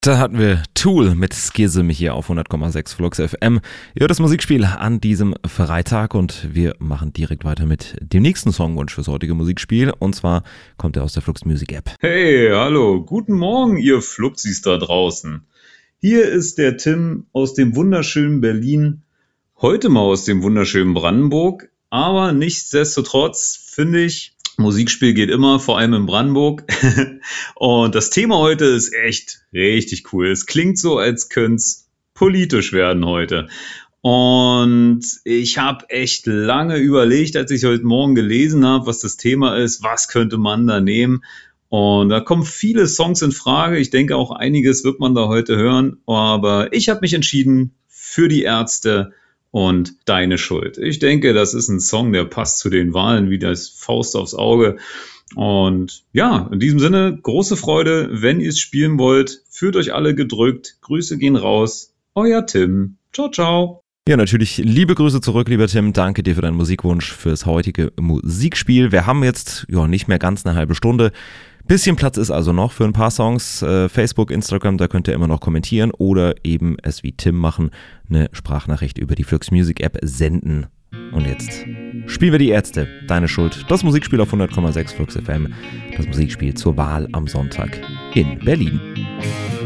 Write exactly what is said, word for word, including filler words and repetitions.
Da hatten wir Tool mit Schism hier auf hundert Komma sechs Flux F M. Ihr hört das Musikspiel an diesem Freitag und wir machen direkt weiter mit dem nächsten Songwunsch fürs heutige Musikspiel. Und zwar kommt er aus der Flux Music App. Hey, hallo, guten Morgen, ihr Flupsis da draußen. Hier ist der Tim aus dem wunderschönen Berlin, heute mal aus dem wunderschönen Brandenburg. Aber nichtsdestotrotz finde ich, Musikspiel geht immer, vor allem in Brandenburg. Und das Thema heute ist echt richtig cool. Es klingt so, als könnte es politisch werden heute. Und ich habe echt lange überlegt, als ich heute Morgen gelesen habe, was das Thema ist, was könnte man da nehmen. Und da kommen viele Songs in Frage. Ich denke, auch einiges wird man da heute hören. Aber ich habe mich entschieden für die Ärzte und Deine Schuld. Ich denke, das ist ein Song, der passt zu den Wahlen wie das Faust aufs Auge. Und ja, in diesem Sinne, große Freude, wenn ihr es spielen wollt. Fühlt euch alle gedrückt. Grüße gehen raus. Euer Tim. Ciao, ciao. Ja, natürlich liebe Grüße zurück, lieber Tim. Danke dir für deinen Musikwunsch fürs heutige Musikspiel. Wir haben jetzt ja nicht mehr ganz eine halbe Stunde. Bisschen Platz ist also noch für ein paar Songs. Äh, Facebook, Instagram, da könnt ihr immer noch kommentieren oder eben es wie Tim machen, eine Sprachnachricht über die Flux Music App senden. Und jetzt spielen wir die Ärzte. Deine Schuld. Das Musikspiel auf hundert Komma sechs Flux F M. Das Musikspiel zur Wahl am Sonntag in Berlin.